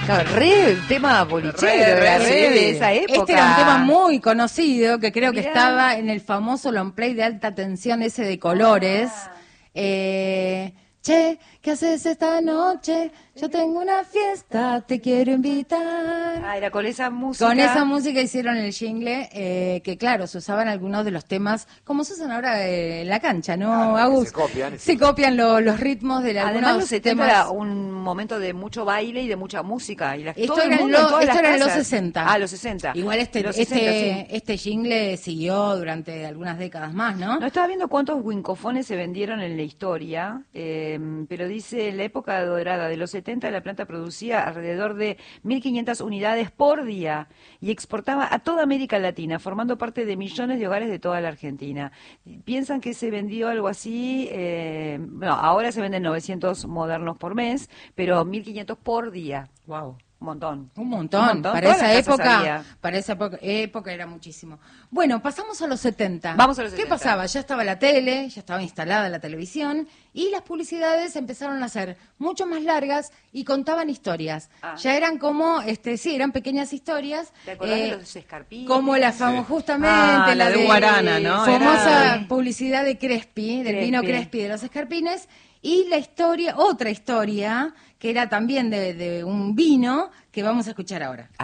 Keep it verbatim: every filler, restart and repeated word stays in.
Claro, re tema bolichero, Re, re, re, re sí. de esa época. Este era un tema muy conocido, que creo que Mirá. estaba en el famoso long play de alta tensión ese de colores. Ah. Eh, che, ¿qué haces esta noche? Yo tengo una fiesta, te quiero invitar. Ah, era con esa música. Con esa música hicieron el jingle, eh, que claro, se usaban algunos de los temas, como se usan ahora eh, en la cancha, ¿no, Claro, que Agus? se copian, y Se sí. copian lo- los ritmos de Además, algunos los setenta temas. era un momento de mucho baile y de mucha música. Y la, Esto todo el era en mundo, lo- en todas esto las era en los casas. sesenta. Ah, los sesenta. Igual este, Los este, sesenta, sí. este jingle siguió durante algunas décadas más, ¿no? No estaba viendo cuántos wincofones se vendieron en la historia, eh, pero dice en la época dorada de los setenta la planta producía alrededor de mil quinientas unidades por día y exportaba a toda América Latina, formando parte de millones de hogares de toda la Argentina. Piensan que se vendió algo así, eh, bueno, ahora se venden novecientos modernos por mes, pero mil quinientos por día. Wow. Un montón. Un montón, Un montón. para Todas esa las casas época, había. para esa época, época era muchísimo. Bueno, pasamos a los setenta. Vamos a los ¿Qué setenta. pasaba? Ya estaba la tele, ya estaba instalada la televisión y las publicidades empezaron a ser mucho más largas y contaban historias. Ah. Ya eran como, este, sí, eran pequeñas historias. ¿Te acordás eh, de los escarpines? Como la famosa, Sí. justamente, Ah, la, la de de Guarana, ¿no? famosa Era- publicidad de Crespi, del vino Crespi. Crespi de los escarpines, y la historia, otra historia, que era también de, de un vino que vamos a escuchar ahora.